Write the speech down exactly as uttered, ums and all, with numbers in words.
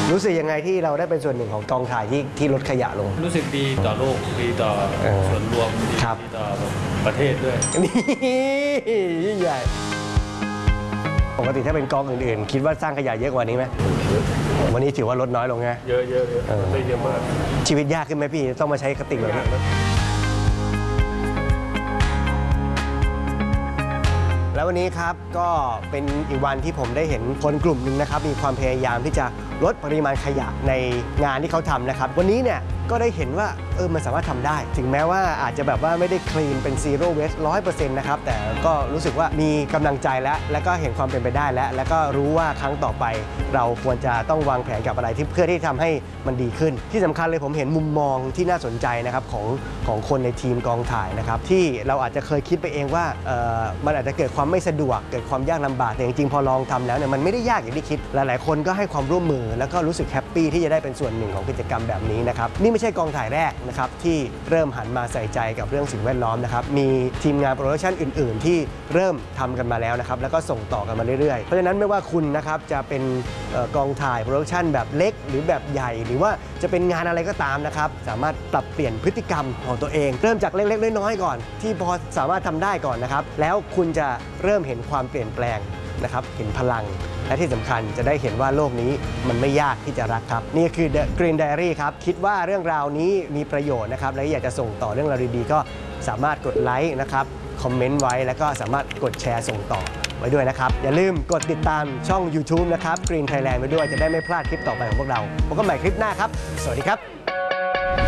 รู้สึกยังไงที่เราได้เป็นส่วนหนึ่งของกองถ่ายที่ที่ลดขยะลงรู้สึกดีต่อโลกดีต่อส่วนรวมดีต่อประเทศด้วยนี่ยิ่งใหญ่ปกติถ้าเป็นกองอื่นๆคิดว่าสร้างขยะเยอะกว่านี้ไหมวันนี้ถือว่าลดน้อยลงไงเยอะเยอะเยอะไม่เยอะมากชีวิตยากขึ้นไหมพี่ต้องมาใช้กระติกแบบนี้แล้ววันนี้ครับก็เป็นอีกวันที่ผมได้เห็นคนกลุ่มหนึ่งนะครับมีความพยายามที่จะลดปริมาณขยะในงานที่เขาทำนะครับวันนี้เนี่ยก็ได้เห็นว่าเออมันสามารถทำได้ถึงแม้ว่าอาจจะแบบว่าไม่ได้คลีนเป็นซีโร่เวสต์ร้อยเปอร์เซ็นต์นะครับแต่ก็รู้สึกว่ามีกำลังใจแล้วแล้วก็เห็นความเป็นไปได้แล้วแล้วก็รู้ว่าครั้งต่อไปเราควรจะต้องวางแผนกับอะไรที่เพื่อที่ทำให้มันดีขึ้นที่สำคัญเลยผมเห็นมุมมองที่น่าสนใจนะครับของของคนในทีมกองถ่ายนะครับที่เราอาจจะเคยคิดไปเองว่าเออมันอาจจะเกิดความไม่สะดวกเกิดความยากลำบากแต่จริงๆพอลองทำแล้วเนี่ยมันไม่ได้ยากอย่างที่คิดหลายๆคนก็ให้ความร่วมมือแล้วก็รู้สึกแฮปปี้ที่จะได้เป็นส่วนหนึ่งของกิจกรรมแบบนี้นะครับนี่ไม่ใช่กองถ่ายแรกนะครับที่เริ่มหันมาใส่ใจกับเรื่องสิ่งแวดล้อมนะครับมีทีมงานโปรดักชันอื่นๆที่เริ่มทำกันมาแล้วนะครับแล้วก็ส่งต่อกันมาเรื่อยๆเพราะฉะนั้นไม่ว่าคุณนะครับจะเป็นกองถ่ายโปรดักชันแบบเล็กหรือแบบใหญ่หรือว่าจะเป็นงานอะไรก็ตามนะครับสามารถปรับเปลี่ยนพฤติกรรมของตัวเองเริ่มจากเล็กๆน้อยๆก่อนที่พอสามารถทำได้ก่อนนะครับแล้วคุณจะเริ่มเห็นความเปลี่ยนแปลงนะครับเห็นพลังและที่สำคัญจะได้เห็นว่าโลกนี้มันไม่ยากที่จะรักครับนี่คือ The Green Diary ครับคิดว่าเรื่องราวนี้มีประโยชน์นะครับและอยากจะส่งต่อเรื่องราวดีๆก็สามารถกดไลค์นะครับคอมเมนต์ไว้แล้วก็สามารถกดแชร์ส่งต่อไว้ด้วยนะครับอย่าลืมกดติดตามช่อง YouTube นะครับ Green Thailand ไว้ด้วยจะได้ไม่พลาดคลิปต่อไปของพวกเราพบกันใหม่คลิปหน้าครับสวัสดีครับ